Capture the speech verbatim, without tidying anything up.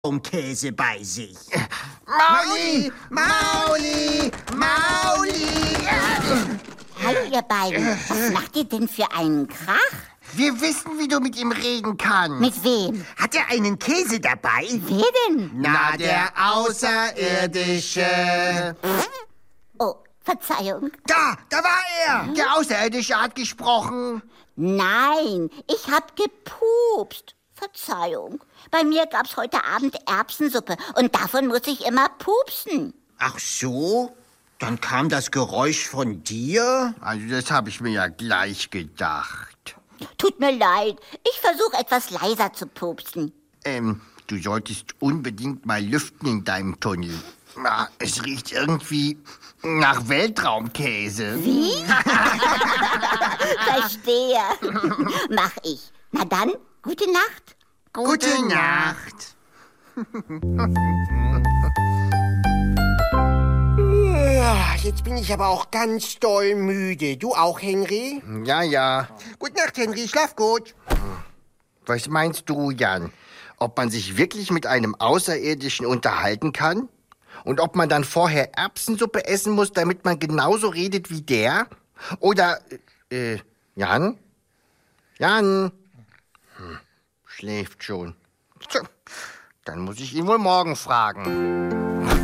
Weltraumkäse bei sich. Mauli! Mauli! Mauli! Hallo, ihr beiden. Was macht ihr denn für einen Krach? Wir wissen, wie du mit ihm reden kannst. Mit wem? Hat er einen Käse dabei? Wer denn? Na, der Außerirdische. Oh, Verzeihung. Da, da war er. Der Außerirdische hat gesprochen. Nein, ich hab gepupst. Verzeihung. Bei mir gab's heute Abend Erbsensuppe und davon muss ich immer pupsen. Ach so? Dann kam das Geräusch von dir? Also das habe ich mir ja gleich gedacht. Tut mir leid, ich versuche etwas leiser zu pupsen. Ähm, du solltest unbedingt mal lüften in deinem Tunnel. Na, es riecht irgendwie nach Weltraumkäse. Wie? Verstehe. Mach ich. Na dann, gute Nacht. Gute Nacht. Jetzt bin ich aber auch ganz doll müde. Du auch, Henry? Ja, ja. Gute Nacht, Henry. Schlaf gut. Was meinst du, Jan? Ob man sich wirklich mit einem Außerirdischen unterhalten kann? Und ob man dann vorher Erbsensuppe essen muss, damit man genauso redet wie der? Oder, äh, Jan? Jan? Hm, schläft schon. Tja, dann muss ich ihn wohl morgen fragen.